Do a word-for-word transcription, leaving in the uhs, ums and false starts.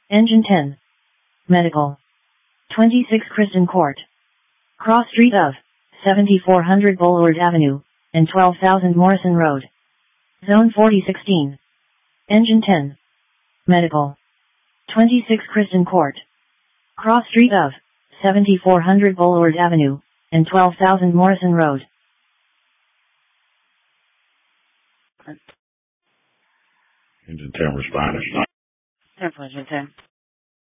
Engine ten. Medical. twenty-six Kristen Court. Cross street of seventy-four hundred Boulevard Avenue and twelve thousand Morrison Road. Zone forty sixteen. Engine ten. Medical. twenty-six Kristen Court. Cross street of seventy-four hundred Boulevard Avenue and twelve thousand Morrison Road. Engine ten responding. ten for Engine ten.